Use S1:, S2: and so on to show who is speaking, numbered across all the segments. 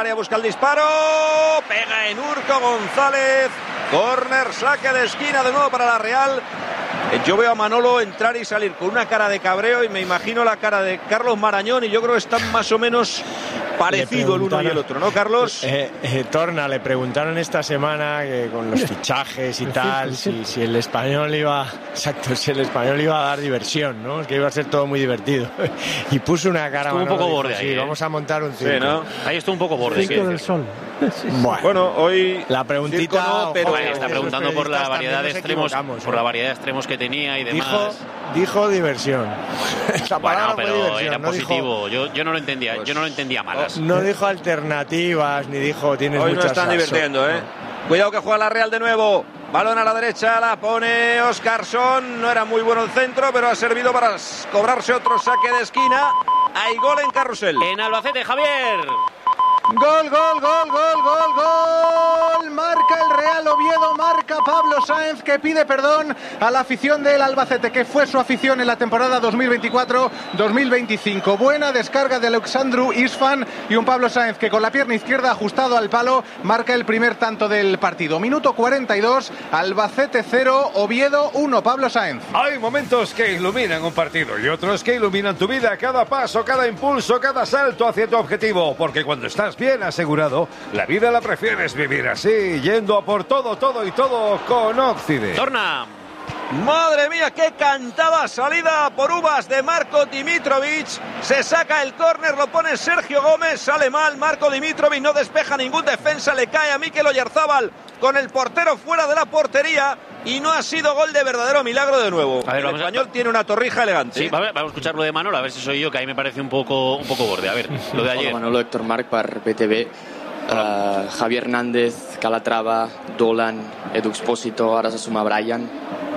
S1: área, busca el disparo, pega en Urco González, córner, saque de esquina de nuevo para la Real. Yo veo a Manolo entrar y salir con una cara de cabreo y me imagino la cara de Carlos Marañón y yo creo que están más o menos parecido el uno y el otro, ¿no, Carlos?
S2: Torna, le preguntaron esta semana que con los fichajes y tal, si el español iba, exacto, si el español iba a dar diversión, ¿no? Es que iba a ser todo muy divertido. Y puso una cara.
S3: Estuvo un poco borde ahí.
S2: Sí, vamos a montar un circo.
S1: Sí, ¿no?
S3: Ahí estuvo un poco borde.
S4: Circo del Sol.
S1: Bueno, hoy
S2: la preguntita,
S1: no, pero
S3: bueno, está preguntando por la variedad de extremos, por la variedad de extremos que tenía y demás.
S2: Dijo diversión.
S3: Bueno, pero era positivo. Yo no lo entendía. Yo no lo entendía malas.
S2: No dijo alternativas ni dijo tienes
S1: hoy
S2: muchas.
S1: No están divirtiendo, ¿eh? No. Cuidado que juega la Real de nuevo. Balón a la derecha, la pone Óscarson. No era muy bueno el centro, pero ha servido para cobrarse otro saque de esquina. Hay gol en Carrusel.
S3: En Albacete, Javier.
S5: Gol, gol, gol, gol, gol, gol. Marca el Real Oviedo, marca Pablo Sáenz, que pide perdón a la afición del Albacete, que fue su afición en la temporada 2024-2025. Buena descarga de Alexandru Isfan y un Pablo Sáenz que con la pierna izquierda ajustado al palo marca el primer tanto del partido. Minuto 42, Albacete 0, Oviedo 1, Pablo Sáenz.
S6: Hay momentos que iluminan un partido y otros que iluminan tu vida, cada paso, cada impulso, cada salto hacia tu objetivo, porque cuando estás bien asegurado, la vida la prefieres vivir así, yendo a por todo, todo y todo con Occident.
S3: Torna.
S1: Madre mía, qué cantada salida por uvas de Marko Dimitrovic. Se saca el córner, lo pone Sergio Gómez, sale mal. Marko Dimitrovic no despeja ningún defensa, le cae a Mikel Oyarzábal con el portero fuera de la portería y no ha sido gol de verdadero milagro de nuevo. A ver, el español tiene una torrija elegante.
S3: Sí, vamos a escuchar lo de Manolo, a ver si soy yo, que ahí me parece un poco borde. A ver, lo de ayer.
S7: Hola, Manolo, Héctor Marc per BTV. Javier Hernández, Calatrava, Dolan, Edu Expósito, ara se suma Brian.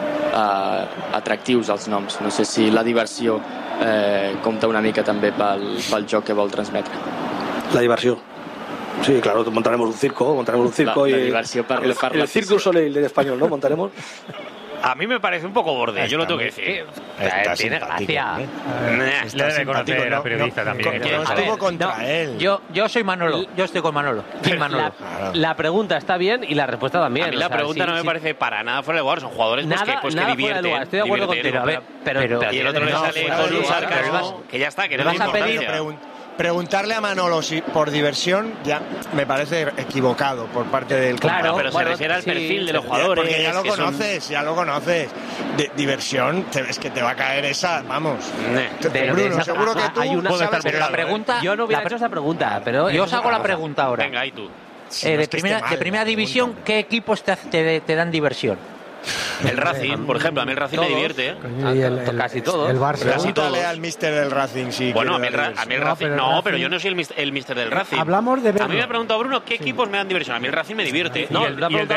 S7: Atractius els noms. No sé si la diversió compta una mica també pel joc que vol transmetre.
S8: La diversió. Sí, claro, montaremos un circo
S7: y la diversión para
S8: el Circo Soleil del español, ¿no? Montaremos.
S3: A mí me parece un poco borde, yo lo tengo que decir.
S9: Tiene gracia.
S3: Le debe conocer a periodista también.
S2: Estuvo contra él.
S9: Yo soy Manolo, yo estoy con Manolo. Manolo.
S4: La pregunta está bien y la respuesta también.
S3: A mí la pregunta no me parece para nada fuera de lugar. Son jugadores que divierten.
S4: Estoy de acuerdo contigo.
S3: Pero y el otro le sale con un sarcasmo que ya está, que no le importancia.
S2: Preguntarle a Manolo si por diversión ya me parece equivocado por parte del
S3: claro, pero se refiere al perfil de los jugadores.
S2: Porque ya lo conoces. Diversión, es que te va a caer esa, vamos. Bruno, seguro que tú
S4: hay una,
S2: sabes.
S4: Pero la pregunta, yo no hubiera hecho esa pregunta, pero yo os hago la pregunta ahora.
S3: Venga, ahí tú.
S4: De primera división, ¿qué equipos te dan diversión?
S3: El Racing, por ejemplo, a mí el Racing me divierte.
S4: Casi todo.
S2: El Barça. Pregúntale al míster del Racing. Sí,
S3: bueno, a mí el Racing. No, pero yo no soy el míster del Racing.
S10: Hablamos de verlo.
S3: A mí me ha preguntado Bruno qué equipos me dan diversión. A mí el Racing me divierte.
S11: Y el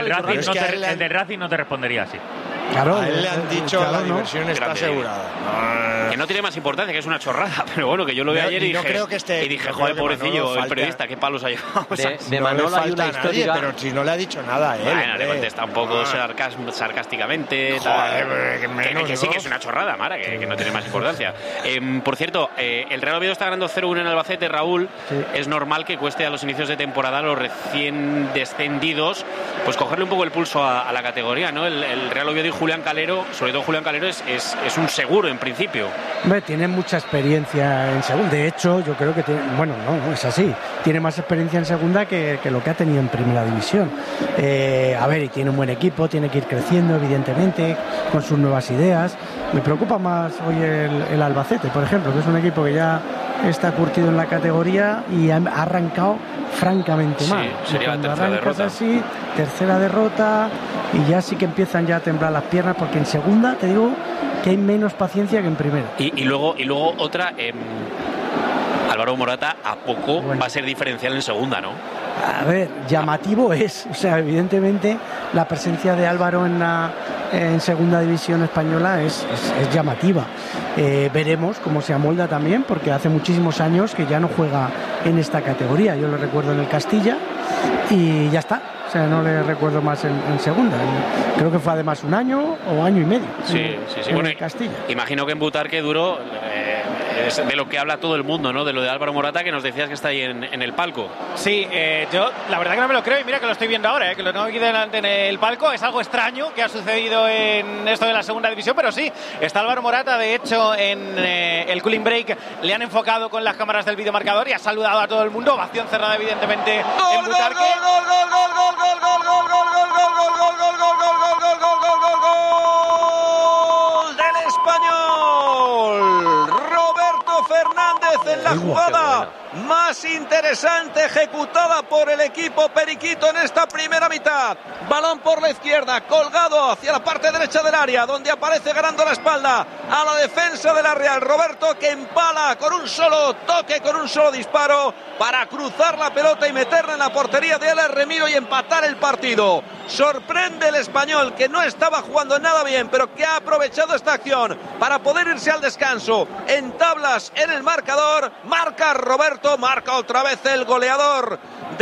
S11: del Racing no te respondería así.
S2: Claro, a él le han dicho la diversión está asegurada.
S3: Que no tiene más importancia, que es una chorrada. Pero bueno, que yo lo vi ayer y dije, joder, pobrecillo, el periodista, qué palos ha llevado.
S4: De Manolo hay una historia.
S2: Pero si no le ha dicho nada a él.
S3: Bueno, le contesta un poco sarcásticamente. Que sí, que es una chorrada, Mara, que no tiene más importancia. Por cierto, el Real Oviedo está ganando 0-1 en Albacete, Raúl. Sí. Es normal que cueste a los inicios de temporada a los recién descendidos pues cogerle un poco el pulso a la categoría, ¿no? El Real Oviedo y Julián Calero, sobre todo Julián Calero, es un seguro en principio.
S10: Hombre, tiene mucha experiencia en segunda. De hecho, yo creo que tiene, bueno, no es así. Tiene más experiencia en segunda que lo que ha tenido en primera división. A ver, y tiene un buen equipo, tiene que ir creciendo, evidentemente, con sus nuevas ideas. Me preocupa más hoy el Albacete, por ejemplo, que es un equipo que ya está curtido en la categoría y ha arrancado francamente mal.
S3: Sería la tercera derrota.
S10: Así, tercera derrota, y ya sí que empiezan ya a temblar las piernas, porque en segunda, te digo, que hay menos paciencia que en primera.
S3: Y luego otra, Álvaro Morata a poco va a ser diferencial en segunda, ¿no?
S10: A ver, llamativo es, o sea, evidentemente la presencia de Álvaro en segunda división española es llamativa. Veremos cómo se amolda también, porque hace muchísimos años que ya no juega en esta categoría. Yo lo recuerdo en el Castilla y ya está. O sea, no le recuerdo más en segunda. Creo que fue además un año o año y medio.
S3: Sí.
S10: En el Castilla.
S3: Imagino que en Butarque duró es de lo que habla todo el mundo, ¿no? De lo de Álvaro Morata, que nos decías que está ahí en el palco.
S12: Sí, yo la verdad que no me lo creo, y mira que lo estoy viendo ahora, que lo tengo aquí delante en el palco. Es algo extraño que ha sucedido en esto de la segunda división, pero sí, está Álvaro Morata. De hecho, en el cooling break le han enfocado con las cámaras del videomarcador y ha saludado a todo el mundo. Ovación cerrada, evidentemente, en Butarque.
S1: ¡Gol del Español! Roberto Fernández en la jugada más interesante ejecutada por el equipo periquito en esta primera mitad. Balón por la izquierda, colgado hacia la parte derecha del área, donde aparece ganando la espalda a la defensa de la Real. Roberto, que empala con un solo toque, con un solo disparo, para cruzar la pelota y meterla en la portería de Alex Remiro y empatar el partido. Sorprende el Español, que no estaba jugando nada bien, pero que ha aprovechado esta acción para poder irse al descanso en tablas en el marcador. Marca Roberto, marca otra vez el goleador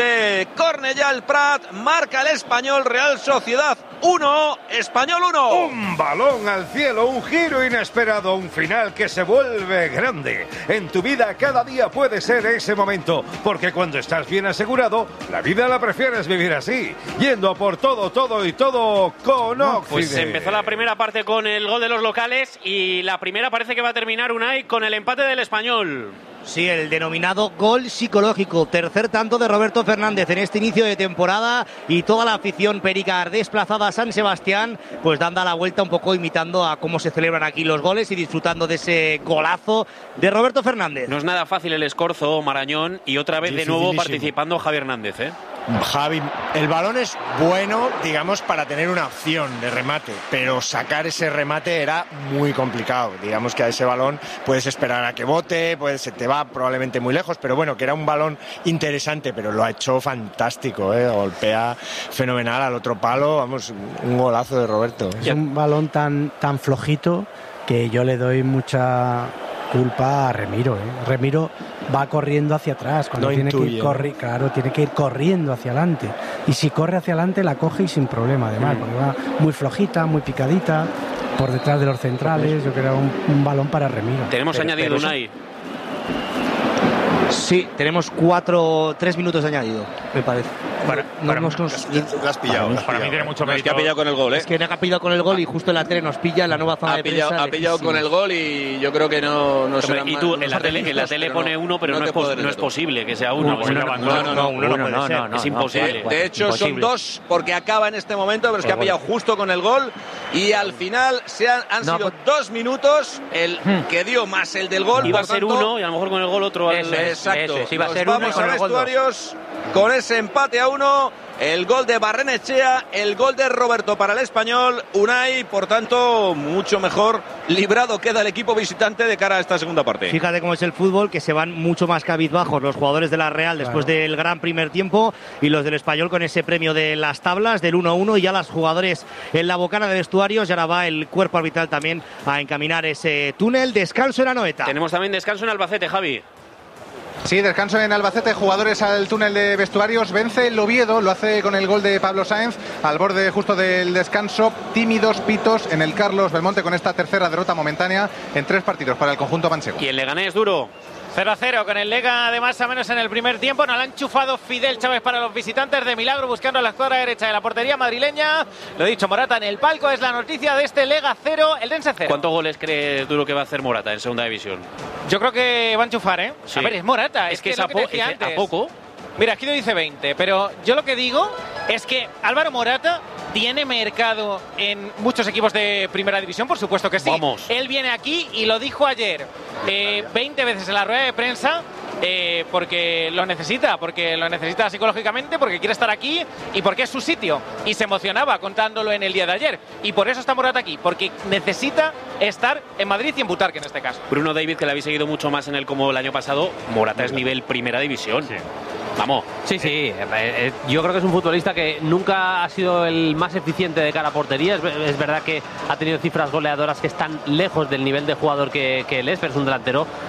S1: de Cornellà el Prat, marca el Español. Real Sociedad 1, Español 1.
S6: Un balón al cielo, un giro inesperado, un final que se vuelve grande. En tu vida cada día puede ser ese momento, porque cuando estás bien asegurado, la vida la prefieres vivir así, yendo a por todo y todo con Occident.
S3: Pues empezó la primera parte con el gol de los locales y la primera parece que va a terminar Unai con el empate del Español.
S13: Sí, el denominado gol psicológico. Tercer tanto de Roberto Fernández en este inicio de temporada, y toda la afición perica desplazada a San Sebastián, pues dando la vuelta un poco, imitando a cómo se celebran aquí los goles y disfrutando de ese golazo de Roberto Fernández.
S3: No es nada fácil el escorzo, Marañón, y otra vez de nuevo participando Javier Hernández, ¿eh?
S2: Javi, el balón es bueno, digamos, para tener una opción de remate, pero sacar ese remate era muy complicado. Digamos que a ese balón puedes esperar a que bote, se te va probablemente muy lejos, pero bueno, que era un balón interesante, pero lo ha hecho fantástico, ¿eh? Golpea fenomenal al otro palo, vamos, un golazo de Roberto.
S10: Es un balón tan flojito que yo le doy mucha culpa a Remiro, ¿eh? Remiro va corriendo hacia atrás cuando tiene que ir tiene que ir corriendo hacia adelante, y si corre hacia adelante la coge y sin problema, además, porque va muy flojita, muy picadita por detrás de los centrales. Yo creo que era un balón para Remiro.
S3: Tenemos añadido Unai.
S13: Sí, tenemos 3 minutos de añadido, me parece.
S14: Lo has pillado.
S11: Para mí tiene mucho mérito.
S14: Es que ha pillado con el gol, ¿eh?
S13: Es que ha pillado con el gol y justo en la tele nos pilla en la nueva zona de prensa.
S14: Ha pillado con el gol y yo creo que no será
S3: más. Y tú, en la tele pone 1, pero no es posible que sea 1.
S14: No,
S3: es imposible.
S1: De hecho, son 2 porque acaba en este momento, pero es que ha pillado justo con el gol, y al final han sido 2 minutos el que dio más el del gol.
S3: Iba a ser 1 y a lo mejor con el gol otro.
S1: Exacto.
S3: Iba a ser 1
S1: vamos a vestuarios con ese empate a 1. El gol de Barrenechea, el gol de Roberto para el Español. Unai, por tanto, mucho mejor librado queda el equipo visitante de cara a esta segunda parte.
S13: Fíjate cómo es el fútbol, que se van mucho más cabizbajos los jugadores de la Real después del gran primer tiempo, y los del Español con ese premio de las tablas del 1-1, y ya los jugadores en la bocana de vestuarios. Y ahora va el cuerpo arbitral también a encaminar ese túnel. Descanso en Anoeta.
S3: Tenemos también descanso en Albacete, Javi.
S5: Sí, descanso en Albacete, jugadores al túnel de vestuarios. Vence el Oviedo, lo hace con el gol de Pablo Sáenz al borde justo del descanso. Tímidos pitos en el Carlos Belmonte con esta tercera derrota momentánea en 3 partidos para el conjunto manchego.
S3: Y el Leganés duro.
S12: 0-0 con el Lega, de más a menos en el primer tiempo. No la ha enchufado Fidel Chávez para los visitantes, de milagro buscando la escuadra derecha de la portería madrileña. Lo he dicho, Morata en el palco, es la noticia de este Lega 0, el Dense 0.
S3: ¿Cuántos goles cree Duro que va a hacer Morata en segunda división?
S12: Yo creo que va a enchufar, ¿eh?
S3: Sí.
S12: A ver, es Morata.
S3: Es que es a poco.
S12: Mira, aquí lo dice 20, pero yo lo que digo es que Álvaro Morata tiene mercado en muchos equipos de primera división, por supuesto que sí.
S3: Vamos.
S12: Él viene aquí y lo dijo ayer 20 veces en la rueda de prensa, porque lo necesita psicológicamente, porque quiere estar aquí y porque es su sitio. Y se emocionaba contándolo en el día de ayer. Y por eso está Morata aquí, porque necesita estar en Madrid y en Butarque en este caso.
S3: Bruno David, que le habéis seguido mucho más en el como el año pasado, Morata es nivel primera división.
S11: Sí.
S3: Vamos.
S15: Sí. Yo creo que es un futbolista que nunca ha sido el más eficiente de cara a portería. Es verdad que ha tenido cifras goleadoras que están lejos del nivel de jugador que él es, pero es un delantero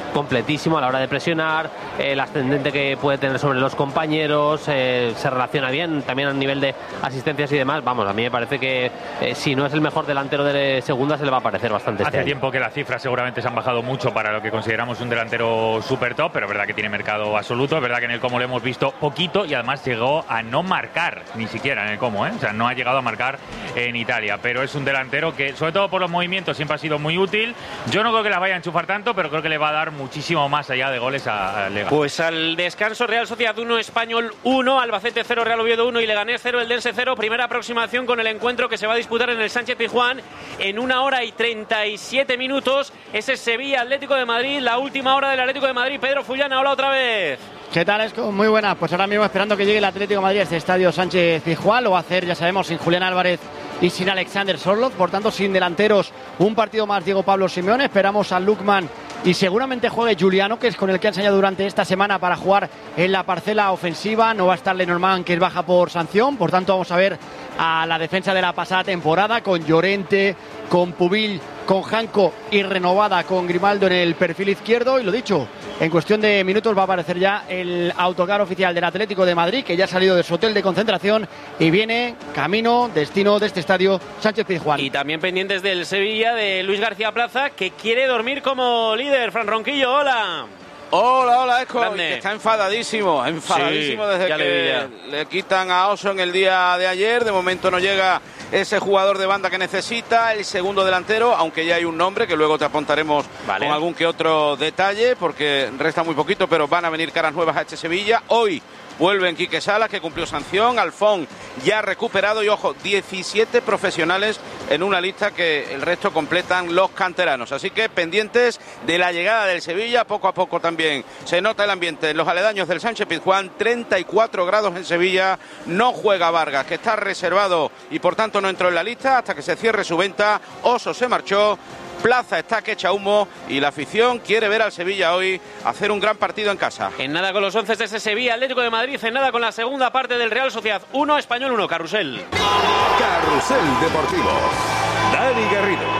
S15: completísimo a la hora de presionar, el ascendente que puede tener sobre los compañeros, se relaciona bien, también a nivel de asistencias y demás. Vamos, a mí me parece que si no es el mejor delantero de segunda, se le va a parecer bastante.
S11: Hace tiempo que las cifras seguramente se han bajado mucho para lo que consideramos un delantero super top, pero es verdad que tiene mercado absoluto. Es verdad que en el Como lo hemos visto poquito y además llegó a no marcar ni siquiera en el Como, o sea, no ha llegado a marcar en Italia, pero es un delantero que, sobre todo por los movimientos, siempre ha sido muy útil. Yo no creo que la vaya a enchufar tanto, pero creo que le va a dar muchísimo más allá de goles a Lega.
S3: Pues al descanso, Real Sociedad 1, Español 1, Albacete 0, Real Oviedo 1 y Leganés 0, Eldense 0. Primera aproximación con el encuentro que se va a disputar en el Sánchez-Pizjuán en 1 hora y 37 minutos. Ese es Sevilla Atlético de Madrid, la última hora del Atlético de Madrid. Pedro Fullana, hola otra vez.
S16: ¿Qué tal, Esco? Muy buena. Pues ahora mismo esperando que llegue el Atlético de Madrid a este estadio Sánchez-Pizjuán. Lo va a hacer, ya sabemos, sin Julián Álvarez y sin Alexander Sorloth. Por tanto, sin delanteros, un partido más Diego Pablo Simeone. Esperamos a Lukman y seguramente juegue Giuliano, que es con el que ha ensayado durante esta semana para jugar en la parcela ofensiva. No va a estar Lenormand, que es baja por sanción. Por tanto, vamos a ver a la defensa de la pasada temporada con Llorente, con Pubil, con Janco y renovada con Grimaldo en el perfil izquierdo. Y lo dicho, en cuestión de minutos va a aparecer ya el autocar oficial del Atlético de Madrid, que ya ha salido de su hotel de concentración y viene camino, destino de este estadio Sánchez-Pizjuán.
S3: Y también pendientes del Sevilla, de Luis García Plaza, que quiere dormir como líder. Fran Ronquillo, hola.
S14: Hola, Esco, que está enfadadísimo
S3: Sí,
S14: desde que le quitan a Oso en el día de ayer. De momento no llega ese jugador de banda que necesita, el segundo delantero, aunque ya hay un nombre que luego te apuntaremos con algún que otro detalle, porque resta muy poquito, pero van a venir caras nuevas a este Sevilla. Hoy vuelven Quique Salas, que cumplió sanción, Alfón ya recuperado y, ojo, 17 profesionales en una lista que el resto completan los canteranos. Así que pendientes de la llegada del Sevilla, poco a poco también se nota el ambiente en los aledaños del Sánchez-Pizjuán, 34 grados en Sevilla, no juega Vargas, que está reservado y por tanto no entró en la lista hasta que se cierre su venta. Oso se marchó, Plaza está que echa humo y la afición quiere ver al Sevilla hoy hacer un gran partido en casa.
S3: En nada con los 11 de ese Sevilla Atlético de Madrid, en nada con la segunda parte del Real Sociedad 1, Español 1, Carrusel.
S6: Carrusel Deportivo. Dani Garrido.